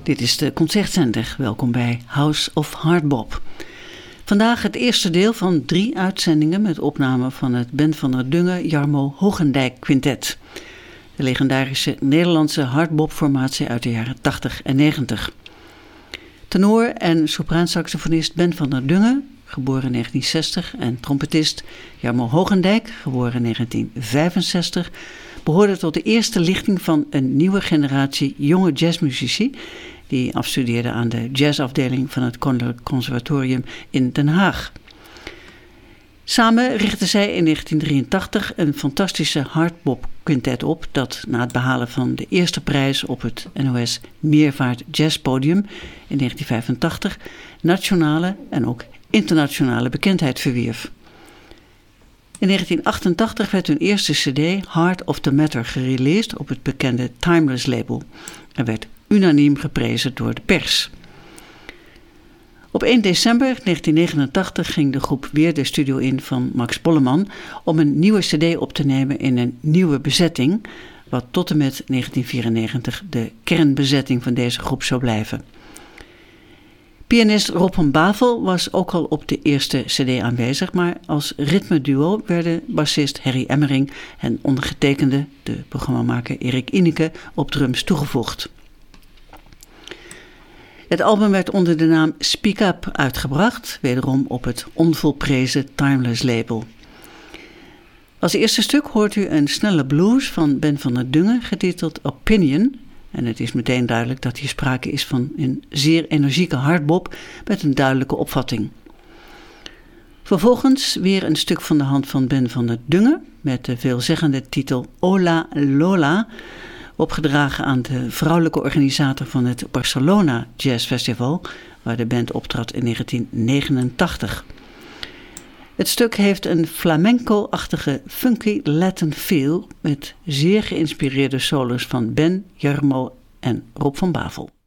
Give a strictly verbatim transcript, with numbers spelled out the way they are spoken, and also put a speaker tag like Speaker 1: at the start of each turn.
Speaker 1: Dit is de Concertzender. Welkom bij House of Hardbop. Vandaag het eerste deel van drie uitzendingen met opname van het Ben van der Dungen Jarmo Hogendijk Quintet. De legendarische Nederlandse hardbop-formatie uit de jaren tachtig en negentig. Tenor en sopraansaxofonist Ben van der Dungen, geboren negentien zestig, en trompetist Jarmo Hogendijk, geboren negentien vijfenzestig, behoorde tot de eerste lichting van een nieuwe generatie jonge jazzmuzici die afstudeerde aan de jazzafdeling van het Koninklijk Conservatorium in Den Haag. Samen richtten zij in negentien drieëntachtig een fantastische hardbop quintet op dat na het behalen van de eerste prijs op het N O S Meervaart Jazzpodium in negentien vijfentachtig nationale en ook internationale bekendheid verwierf. In negentien achtentachtig werd hun eerste cd Heart of the Matter gereleased op het bekende Timeless label en werd unaniem geprezen door de pers. Op één december negentien negenentachtig ging de groep weer de studio in van Max Bolleman om een nieuwe cd op te nemen in een nieuwe bezetting, wat tot en met negentien vierennegentig de kernbezetting van deze groep zou blijven. Pianist Rob van Bavel was ook al op de eerste cd aanwezig, maar als ritmeduo werden bassist Harry Emmering en ondergetekende, de programmamaker Erik Ineke, op drums toegevoegd. Het album werd onder de naam Speak Up uitgebracht, wederom op het onvolprezen Timeless label. Als eerste stuk hoort u een snelle blues van Ben van der Dungen, getiteld Opinion. En het is meteen duidelijk dat hier sprake is van een zeer energieke hardbop met een duidelijke opvatting. Vervolgens weer een stuk van de hand van Ben van der Dungen met de veelzeggende titel Ola Lola, opgedragen aan de vrouwelijke organisator van het Barcelona Jazz Festival, waar de band optrad in negentien negenentachtig. Het stuk heeft een flamenco-achtige funky Latin feel met zeer geïnspireerde solos van Ben, Jarmo en Rob van Bavel.